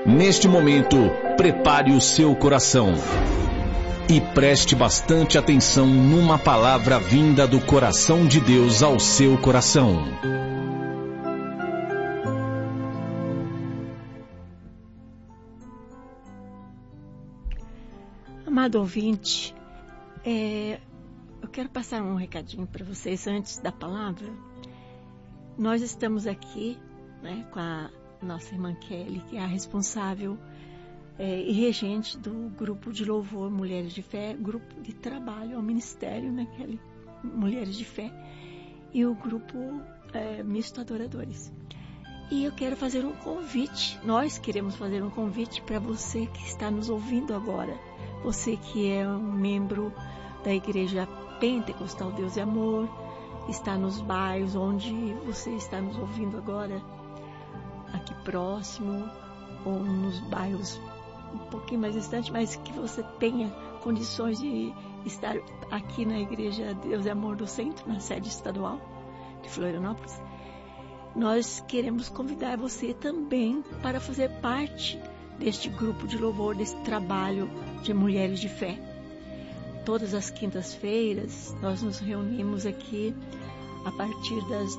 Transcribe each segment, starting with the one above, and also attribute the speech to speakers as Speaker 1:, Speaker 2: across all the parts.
Speaker 1: Neste momento, prepare o seu coração e preste bastante atenção numa palavra vinda do coração de Deus ao seu coração.
Speaker 2: Amado ouvinte, eu quero passar um recadinho para vocês antes da palavra. Nós estamos aqui, com a nossa irmã Kelly, que é a responsável e regente do grupo de louvor Mulheres de Fé, grupo de trabalho ao ministério, Kelly? Mulheres de Fé, e o grupo Misto Adoradores. E eu quero fazer um convite, nós queremos fazer um convite para você que está nos ouvindo agora, você que é um membro da Igreja Pentecostal Deus e Amor, está nos bairros onde você está nos ouvindo agora, aqui próximo, ou nos bairros um pouquinho mais distante, mas que você tenha condições de estar aqui na Igreja Deus e Amor do Centro, na sede estadual de Florianópolis. Nós queremos convidar você também para fazer parte deste grupo de louvor, desse trabalho de Mulheres de Fé. Todas as quintas-feiras nós nos reunimos aqui a partir das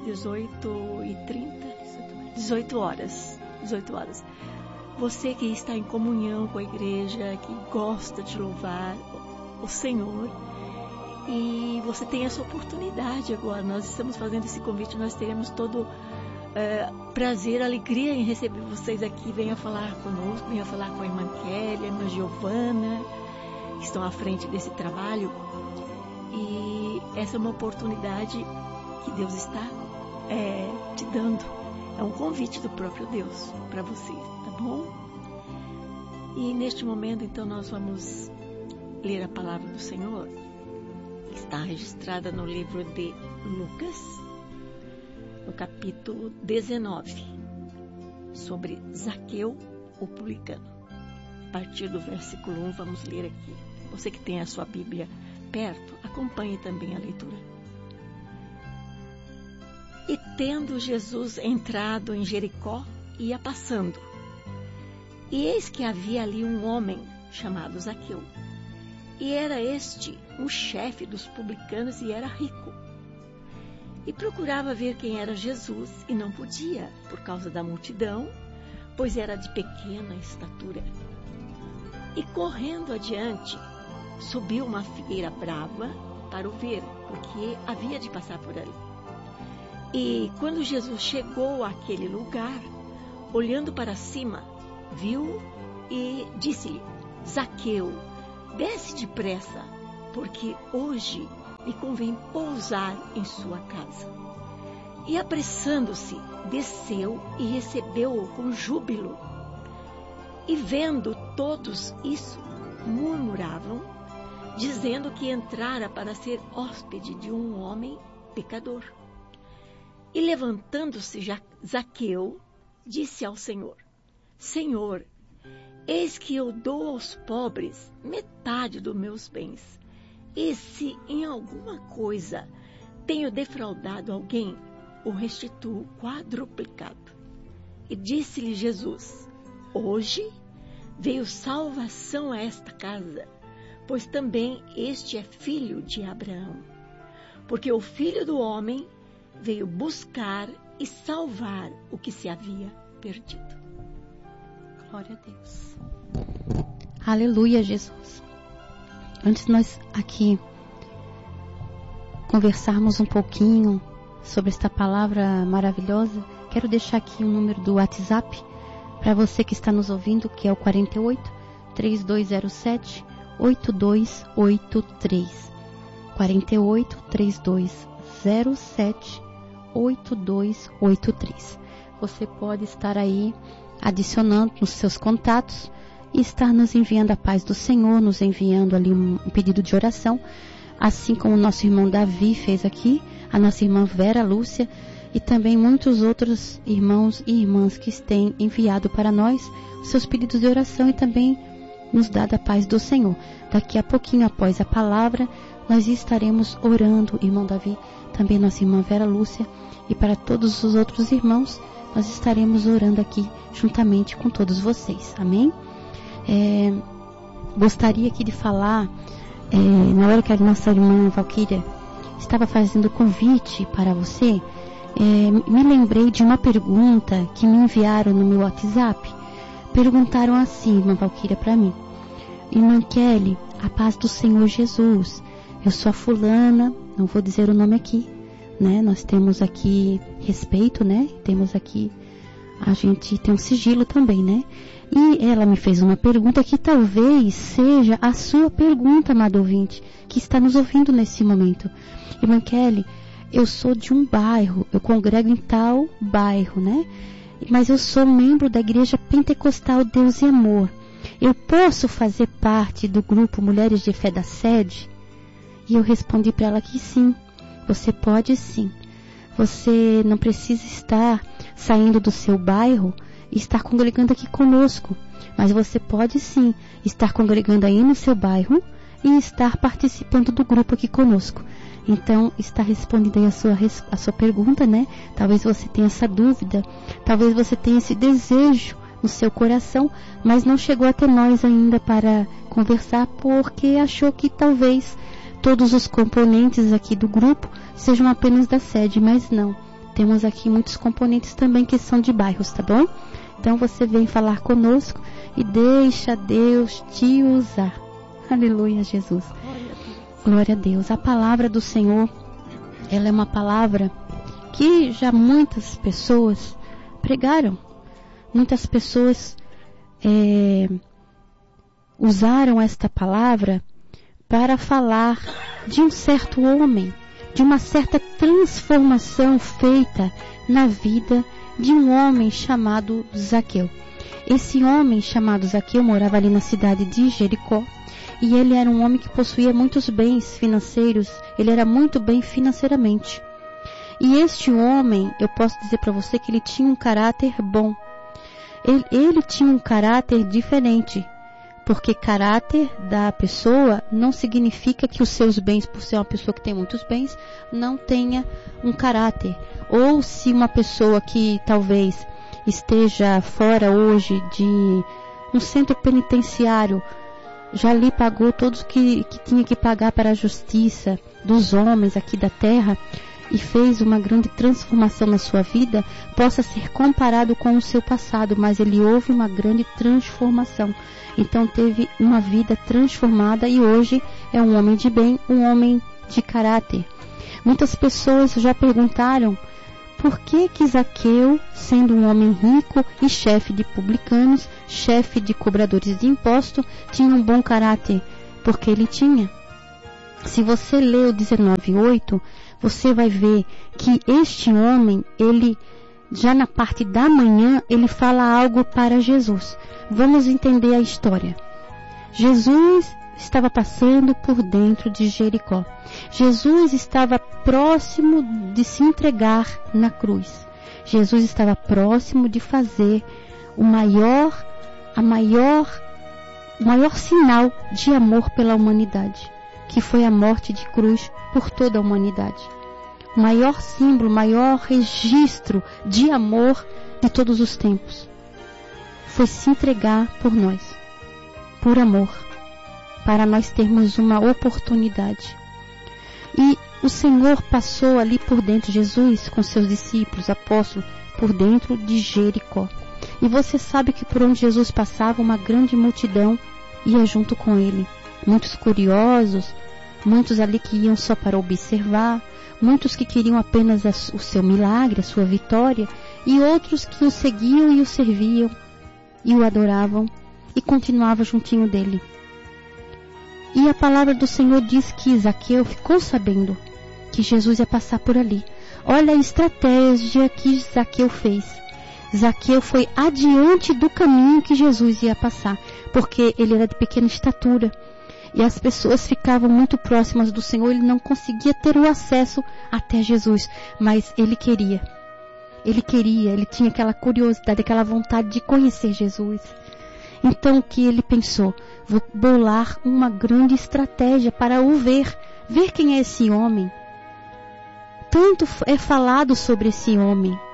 Speaker 2: 18 horas. Você que está em comunhão com a igreja, que gosta de louvar o Senhor, e você tem essa oportunidade agora. Nós estamos fazendo esse convite, nós teremos todo prazer, alegria em receber vocês aqui. Venha falar conosco, venha falar com a irmã Kelly, a irmã Giovana, que estão à frente desse trabalho. E essa é uma oportunidade que Deus está te dando. É um convite do próprio Deus para você, tá bom? E neste momento, então, nós vamos ler a palavra do Senhor, que está registrada no livro de Lucas, no capítulo 19, sobre Zaqueu, o publicano. A partir do versículo 1, vamos ler aqui. Você que tem a sua Bíblia perto, acompanhe também a leitura. E tendo Jesus entrado em Jericó, ia passando. E eis que havia ali um homem chamado Zaqueu. E era este um chefe dos publicanos e era rico. E procurava ver quem era Jesus e não podia, por causa da multidão, pois era de pequena estatura. E correndo adiante, subiu uma figueira brava para o ver, porque havia de passar por ali. E quando Jesus chegou àquele lugar, olhando para cima, viu e disse-lhe: Zaqueu, desce depressa, porque hoje me convém pousar em sua casa. E apressando-se, desceu e recebeu-o com júbilo. E vendo todos isso, murmuravam, dizendo que entrara para ser hóspede de um homem pecador. E levantando-se Zaqueu, disse ao Senhor: Senhor, eis que eu dou aos pobres metade dos meus bens. E se em alguma coisa tenho defraudado alguém, o restituo quadruplicado. E disse-lhe Jesus: Hoje veio salvação a esta casa, pois também este é filho de Abraão. Porque o Filho do Homem veio buscar e salvar o que se havia perdido. Glória a Deus.
Speaker 3: Aleluia, Jesus. Antes nós aqui conversarmos um pouquinho sobre esta palavra maravilhosa, quero deixar aqui o número do WhatsApp para você que está nos ouvindo, que é o 48 3207 8283. 48 3207 8283. Você pode estar aí adicionando nos seus contatos e estar nos enviando a paz do Senhor, nos enviando ali um pedido de oração, assim como o nosso irmão Davi fez aqui, a nossa irmã Vera Lúcia e também muitos outros irmãos e irmãs que têm enviado para nós os seus pedidos de oração e também nos dado a paz do Senhor. Daqui a pouquinho, após a palavra, nós estaremos orando, irmão Davi, também nossa irmã Vera Lúcia, e para todos os outros irmãos nós estaremos orando aqui juntamente com todos vocês, amém? Gostaria aqui de falar, na hora que a nossa irmã Valquíria estava fazendo o convite para você, me lembrei de uma pergunta que me enviaram no meu WhatsApp. Perguntaram assim, irmã Valquíria, para mim: irmã Kelly, a paz do Senhor Jesus, eu sou a fulana, não vou dizer o nome aqui, né? Nós temos aqui respeito, né? Temos aqui, a gente tem um sigilo também, né? E ela me fez uma pergunta que talvez seja a sua pergunta, amado ouvinte, que está nos ouvindo nesse momento. Irmã Kelly, eu sou de um bairro, eu congrego em tal bairro, né? Mas eu sou membro da Igreja Pentecostal Deus e Amor. Eu posso fazer parte do grupo Mulheres de Fé da Sede? E eu respondi para ela que sim, você pode sim. Você não precisa estar saindo do seu bairro e estar congregando aqui conosco, mas você pode sim estar congregando aí no seu bairro e estar participando do grupo aqui conosco. Então, está respondida aí a sua pergunta, né? Talvez você tenha essa dúvida, talvez você tenha esse desejo no seu coração, mas não chegou até nós ainda para conversar, porque achou que talvez todos os componentes aqui do grupo sejam apenas da sede, mas não. Temos aqui muitos componentes também que são de bairros, tá bom? Então você vem falar conosco e deixa Deus te usar. Aleluia, Jesus. Glória a Deus. A palavra do Senhor, ela é uma palavra que já muitas pessoas pregaram. Muitas pessoas usaram esta palavra para falar de um certo homem, de uma certa transformação feita na vida de um homem chamado Zaqueu. Esse homem chamado Zaqueu morava ali na cidade de Jericó, e ele era um homem que possuía muitos bens financeiros, ele era muito bem financeiramente. E este homem, eu posso dizer para você que ele tinha um caráter bom. Ele tinha um caráter diferente, porque caráter da pessoa não significa que os seus bens, por ser uma pessoa que tem muitos bens, não tenha um caráter. Ou se uma pessoa que talvez esteja fora hoje de um centro penitenciário, já lhe pagou todos que tinha que pagar para a justiça dos homens aqui da terra e fez uma grande transformação na sua vida, possa ser comparado com o seu passado, mas ele houve uma grande transformação. Então teve uma vida transformada e hoje é um homem de bem, um homem de caráter. Muitas pessoas já perguntaram por que Zaqueu, sendo um homem rico e chefe de publicanos, chefe de cobradores de imposto, tinha um bom caráter? Porque ele tinha. Se você ler o 19:8, você vai ver que este homem, ele já na parte da manhã, ele fala algo para Jesus. Vamos entender a história. Jesus estava passando por dentro de Jericó. Jesus estava próximo de se entregar na cruz. Jesus estava próximo de fazer o maior sinal de amor pela humanidade, que foi a morte de cruz por toda a humanidade. O maior símbolo, o maior registro de amor de todos os tempos foi se entregar por nós, por amor, para nós termos uma oportunidade. E o Senhor passou ali por dentro, Jesus com seus discípulos, apóstolos, por dentro de Jericó. E você sabe que por onde Jesus passava, uma grande multidão ia junto com ele. Muitos curiosos, muitos ali que iam só para observar, muitos que queriam apenas o seu milagre, a sua vitória, e outros que o seguiam e o serviam, e o adoravam, e continuavam juntinho dele. E a palavra do Senhor diz que Zaqueu ficou sabendo que Jesus ia passar por ali. Olha a estratégia que Zaqueu fez. Zaqueu foi adiante do caminho que Jesus ia passar, porque ele era de pequena estatura. E as pessoas ficavam muito próximas do Senhor, ele não conseguia ter o acesso até Jesus, mas ele queria. Ele tinha aquela curiosidade, aquela vontade de conhecer Jesus. Então o que ele pensou? Vou bolar uma grande estratégia para o ver quem é esse homem. Tanto é falado sobre esse homem,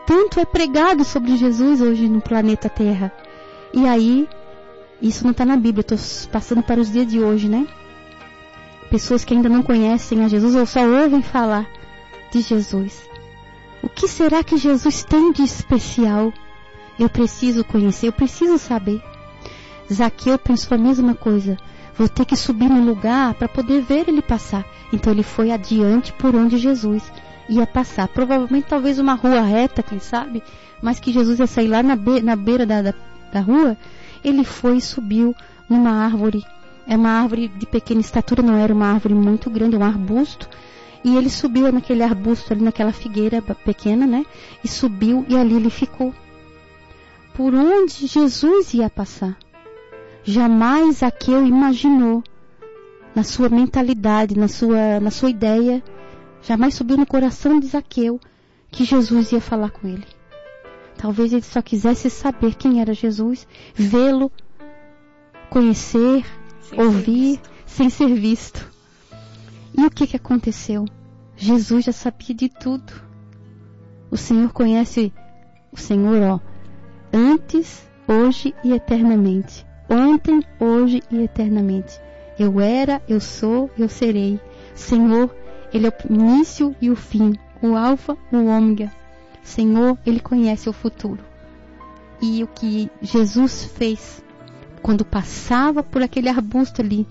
Speaker 3: tanto é pregado sobre Jesus hoje no planeta Terra. E aí, isso não está na Bíblia, eu estou passando para os dias de hoje, né? Pessoas que ainda não conhecem a Jesus ou só ouvem falar de Jesus. O que será que Jesus tem de especial? Eu preciso conhecer, eu preciso saber. Zaqueu pensou a mesma coisa. Vou ter que subir no lugar para poder ver ele passar. Então ele foi adiante por onde Jesus ia passar. Provavelmente talvez uma rua reta, quem sabe, mas que Jesus ia sair lá na beira da rua. Ele foi e subiu numa árvore. É uma árvore de pequena estatura, não era uma árvore muito grande, é um arbusto. E ele subiu naquele arbusto ali, naquela figueira pequena, né? E subiu e ali ele ficou. Por onde Jesus ia passar. Jamais Zaqueu imaginou, na sua mentalidade, na sua ideia, jamais subiu no coração de Zaqueu que Jesus ia falar com ele. Talvez ele só quisesse saber quem era Jesus, vê-lo, conhecer, ouvir, sem ser visto. E o que aconteceu? Jesus já sabia de tudo. O Senhor conhece o Senhor, antes, hoje e eternamente. Ontem, hoje e eternamente. Eu era, eu sou, eu serei. Senhor, Ele é o início e o fim, o alfa, o ômega. Senhor, Ele conhece o futuro. E o que Jesus fez quando passava por aquele arbusto ali: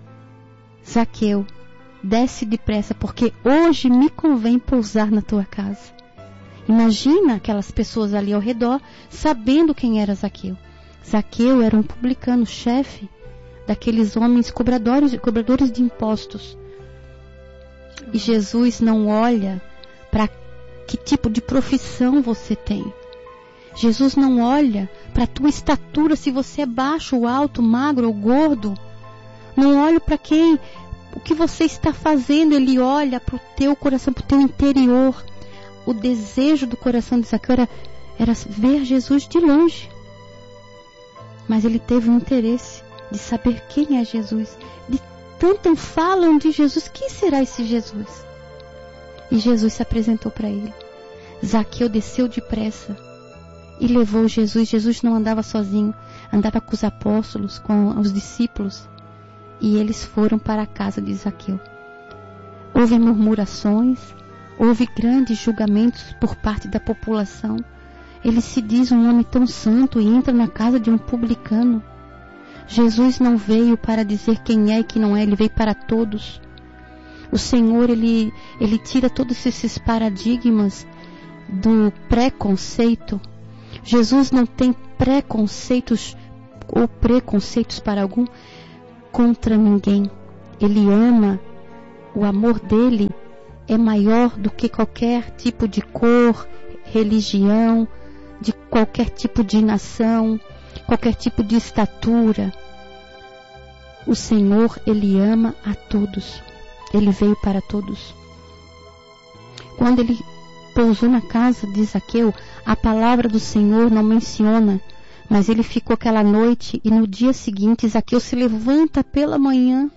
Speaker 3: Zaqueu, desce depressa, porque hoje me convém pousar na tua casa. Imagina aquelas pessoas ali ao redor, sabendo quem era Zaqueu. Zaqueu era um publicano, chefe daqueles homens cobradores de impostos. E Jesus não olha para que tipo de profissão você tem. Jesus não olha para a tua estatura, se você é baixo, alto, magro ou gordo. Não olha para o que você está fazendo. Ele olha para o teu coração, para o teu interior. O desejo do coração de Zaqueu era ver Jesus de longe. Mas ele teve um interesse de saber quem é Jesus. De tanto falam de Jesus, quem será esse Jesus? E Jesus se apresentou para ele. Zaqueu desceu depressa e levou Jesus. Jesus não andava sozinho, andava com os apóstolos, com os discípulos. E eles foram para a casa de Zaqueu. Houve murmurações, houve grandes julgamentos por parte da população. Ele se diz um homem tão santo e entra na casa de um publicano. Jesus não veio para dizer quem é e quem não é, ele veio para todos. O Senhor, ele tira todos esses paradigmas do preconceito. Jesus não tem preconceitos ou preconceitos para algum contra ninguém. Ele ama, o amor dele é maior do que qualquer tipo de cor, religião, de qualquer tipo de nação, qualquer tipo de estatura. O Senhor, Ele ama a todos. Ele veio para todos. Quando ele pousou na casa de Zaqueu, a palavra do Senhor não menciona, mas ele ficou aquela noite e no dia seguinte Zaqueu se levanta pela manhã.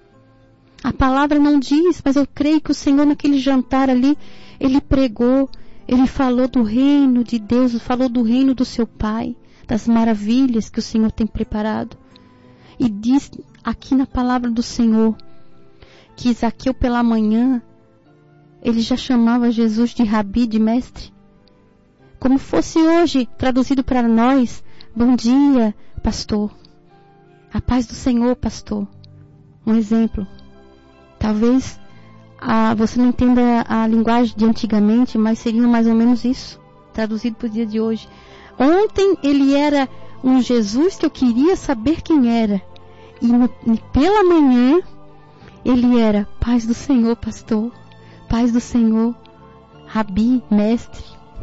Speaker 3: A palavra não diz, mas eu creio que o Senhor naquele jantar ali, ele pregou, ele falou do reino de Deus, falou do reino do seu Pai, das maravilhas que o Senhor tem preparado. E diz aqui na palavra do Senhor que Zaqueu pela manhã, ele já chamava Jesus de Rabi, de mestre. Como fosse hoje traduzido para nós: bom dia, pastor. A paz do Senhor, pastor. Um exemplo. Talvez você não entenda a linguagem de antigamente, mas seria mais ou menos isso, traduzido para o dia de hoje. Ontem ele era um Jesus que eu queria saber quem era. E pela manhã ele era paz do Senhor, pastor. Paz do Senhor, Rabi, mestre.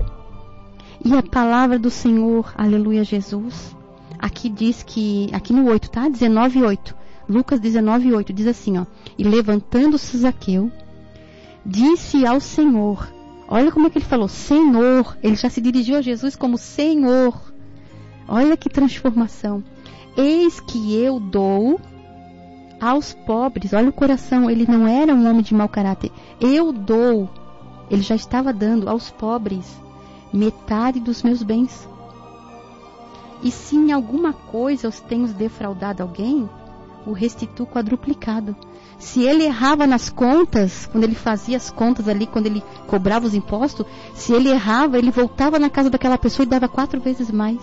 Speaker 3: E a palavra do Senhor, aleluia, Jesus. Aqui diz que, aqui no 8, tá? 19:8. Lucas 19:8 diz assim, ó: e levantando-se Zaqueu, disse ao Senhor. Olha como é que ele falou, Senhor. Ele já se dirigiu a Jesus como Senhor. Olha que transformação. Eis que eu dou aos pobres. Olha o coração, ele não era um homem de mau caráter. Eu dou. Ele já estava dando aos pobres metade dos meus bens. E se em alguma coisa eu tenho defraudado alguém, o restituo quadruplicado. Se ele errava nas contas, quando ele fazia as contas ali, quando ele cobrava os impostos, se ele errava, ele voltava na casa daquela pessoa e dava 4 vezes mais.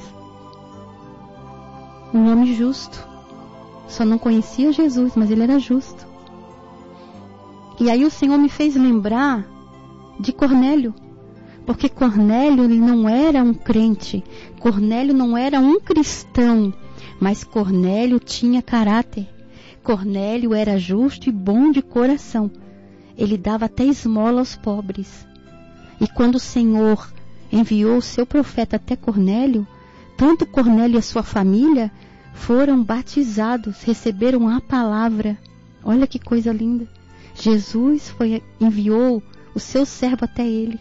Speaker 3: Um homem justo. Só não conhecia Jesus, mas ele era justo. E aí o Senhor me fez lembrar de Cornélio. Porque Cornélio ele não era um crente. Cornélio não era um cristão. Mas Cornélio tinha caráter. Cornélio era justo e bom de coração. Ele dava até esmola aos pobres. E quando o Senhor enviou o seu profeta até Cornélio, tanto Cornélio e a sua família foram batizados, receberam a palavra. Olha que coisa linda. Jesus enviou o seu servo até ele.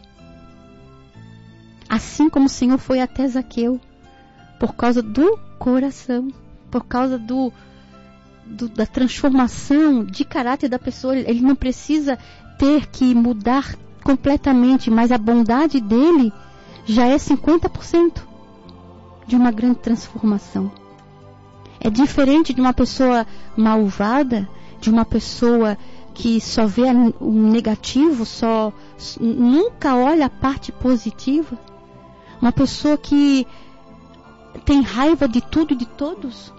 Speaker 3: Assim como o Senhor foi até Zaqueu, por causa do coração, por causa da transformação de caráter da pessoa. Ele não precisa ter que mudar completamente, mas a bondade dele já é 50% de uma grande transformação. É diferente de uma pessoa malvada, de uma pessoa que só vê o negativo, nunca olha a parte positiva. Uma pessoa que tem raiva de tudo e de todos.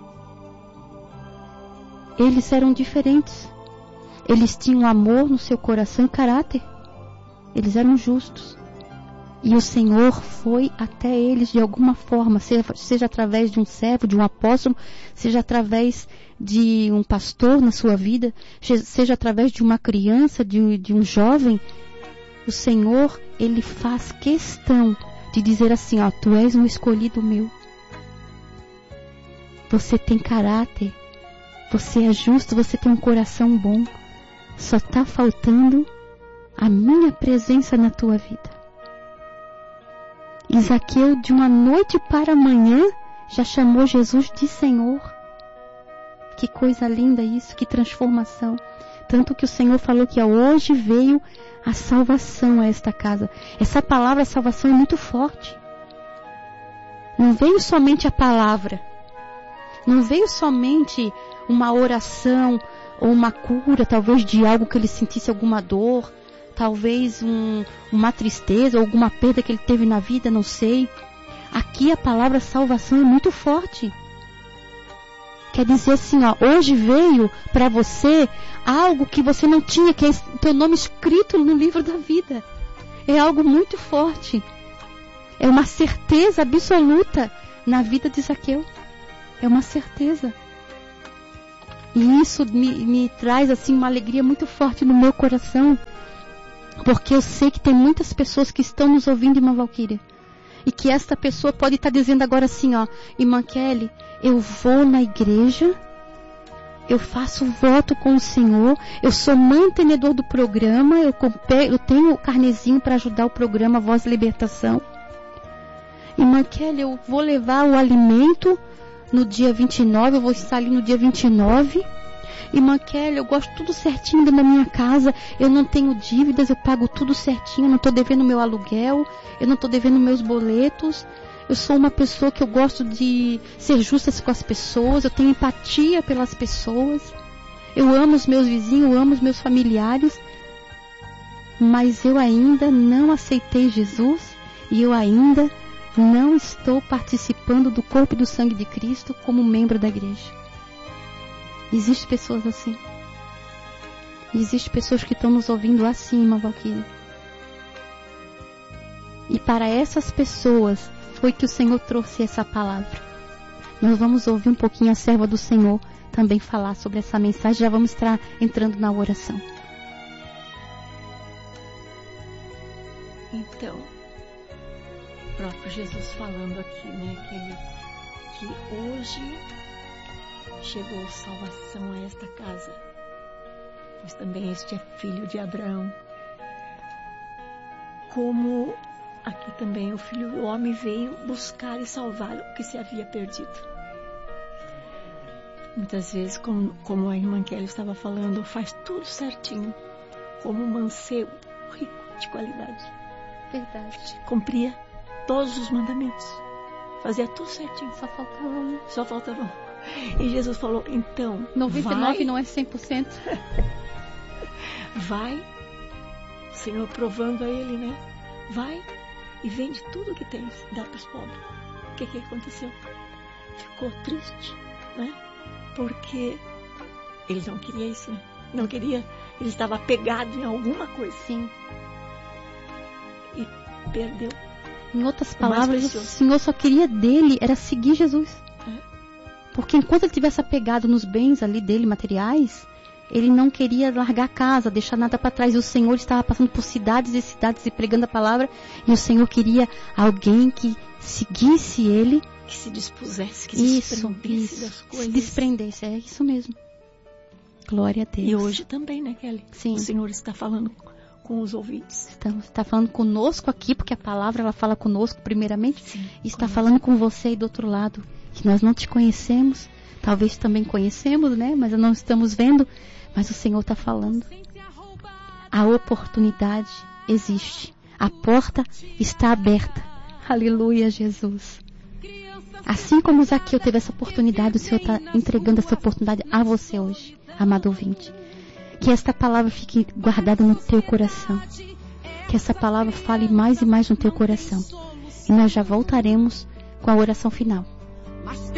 Speaker 3: Eles eram diferentes. Eles tinham amor no seu coração e caráter. Eles eram justos. E o Senhor foi até eles de alguma forma, seja através de um servo, de um apóstolo, seja através de um pastor na sua vida, seja através de uma criança, de um jovem. O Senhor, Ele faz questão de dizer assim, ó, tu és um escolhido meu. Você tem caráter, você é justo, você tem um coração bom. Só está faltando a minha presença na tua vida. E Zaqueu, de uma noite para amanhã, já chamou Jesus de Senhor. Que coisa linda isso, que transformação. Tanto que o Senhor falou que hoje veio a salvação a esta casa. Essa palavra salvação é muito forte. Não veio somente a palavra. Não veio somente uma oração ou uma cura, talvez de algo que ele sentisse alguma dor, talvez uma tristeza ou alguma perda que ele teve na vida, não sei. Aqui a palavra salvação é muito forte. Quer dizer assim, ó, hoje veio para você algo que você não tinha, que é teu nome escrito no livro da vida. É algo muito forte. É uma certeza absoluta na vida de Zaqueu. É uma certeza. E isso me traz assim uma alegria muito forte no meu coração. Porque eu sei que tem muitas pessoas que estão nos ouvindo, irmã Valquíria. E que esta pessoa pode estar dizendo agora assim, ó, irmã Kelly, eu vou na igreja, eu faço voto com o Senhor, eu sou mantenedor do programa, eu tenho o carnezinho para ajudar o programa Voz de Libertação. Irmã Kelly, eu vou levar o alimento no dia 29, eu vou estar ali no dia 29. Irmã Kelly, eu gosto tudo certinho da minha casa, eu não tenho dívidas, eu pago tudo certinho, eu não estou devendo meu aluguel, eu não estou devendo meus boletos. Eu sou uma pessoa que eu gosto de ser justa com as pessoas, eu tenho empatia pelas pessoas, eu amo os meus vizinhos, eu amo os meus familiares, mas eu ainda não aceitei Jesus e eu ainda não estou participando do corpo e do sangue de Cristo como membro da igreja. Existem pessoas assim. Existem pessoas que estão nos ouvindo assim, irmã Valquíria. E para essas pessoas foi que o Senhor trouxe essa palavra. Nós vamos ouvir um pouquinho a serva do Senhor também falar sobre essa mensagem. Já vamos estar entrando na oração.
Speaker 2: Então, o próprio Jesus falando aqui, né, que hoje chegou salvação a esta casa, pois também este é filho de Abraão. Como aqui também o Filho do Homem veio buscar e salvar o que se havia perdido. Muitas vezes, como a irmã Kelly estava falando, faz tudo certinho, como um mancebo rico de qualidade.
Speaker 3: Verdade.
Speaker 2: Cumpria todos os mandamentos. Fazia tudo certinho.
Speaker 3: Só faltava um.
Speaker 2: Só faltava um. E Jesus falou, então,
Speaker 3: 99 não é 100%.
Speaker 2: Vai, o Senhor provando a ele, né? Vai e vende tudo que tens, dá para os pobres. O que aconteceu? Ficou triste, né? Porque ele não queria isso, né? Não queria, ele estava apegado em alguma coisa.
Speaker 3: Sim.
Speaker 2: E perdeu.
Speaker 3: Em outras palavras, o Senhor só queria dele, era seguir Jesus. Porque enquanto ele estivesse apegado nos bens ali dele, materiais, ele não queria largar a casa, deixar nada para trás. E o Senhor estava passando por cidades e cidades e pregando a palavra. E o Senhor queria alguém que seguisse ele.
Speaker 2: Que se dispusesse, que se desprendesse das coisas.
Speaker 3: Se desprendesse, é isso mesmo. Glória a Deus.
Speaker 2: E hoje também, né, Kelly?
Speaker 3: Sim.
Speaker 2: O Senhor está falando com os ouvintes.
Speaker 3: Está falando conosco aqui, porque a palavra ela fala conosco primeiramente.
Speaker 2: Sim,
Speaker 3: e está falando com você aí do outro lado. Que nós não te conhecemos. Talvez também conhecemos, né? Mas não estamos vendo. Mas o Senhor está falando. A oportunidade existe. A porta está aberta. Aleluia, Jesus. Assim como Zaqueu teve essa oportunidade, o Senhor está entregando essa oportunidade a você hoje, amado ouvinte. Que esta palavra fique guardada no teu coração. Que essa palavra fale mais e mais no teu coração. E nós já voltaremos com a oração final.